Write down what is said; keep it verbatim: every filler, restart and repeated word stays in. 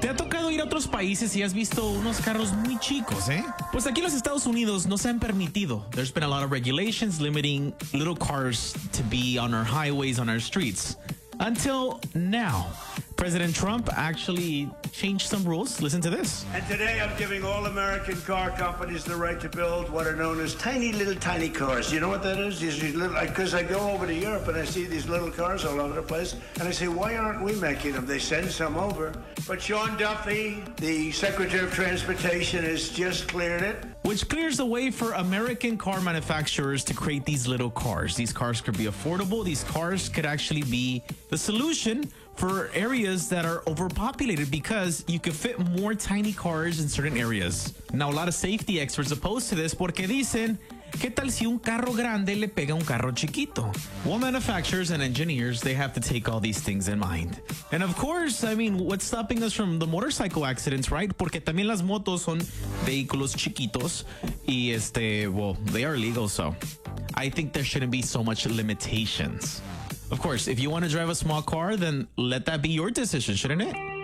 ¿Te ha tocado ir a otros países y has visto unos carros muy chicos, eh? Pues aquí en los Estados Unidos no se han permitido. There's been a lot of regulations limiting little cars to be on our highways, on our streets. Until now. President Trump actually changed some rules. Listen to this. And today I'm giving all American car companies the right to build what are known as tiny little tiny cars. You know what that is? These little, because I go over to Europe and I see these little cars all over the place, and I say, why aren't we making them? They send some over. But Sean Duffy, the Secretary of Transportation, has just cleared it. Which clears the way for American car manufacturers to create these little cars. These cars could be affordable. These cars could actually be the solution for areas that are overpopulated because you could fit more tiny cars in certain areas. Now, a lot of safety experts oppose to this porque dicen, ¿qué tal si un carro grande le pega a un carro chiquito? Well, manufacturers and engineers, they have to take all these things in mind. And of course, I mean, what's stopping us from the motorcycle accidents, right? Porque también las motos son vehículos chiquitos y este, well, they are legal, so I think there shouldn't be so much limitations. Of course, if you want to drive a small car, then let that be your decision, shouldn't it?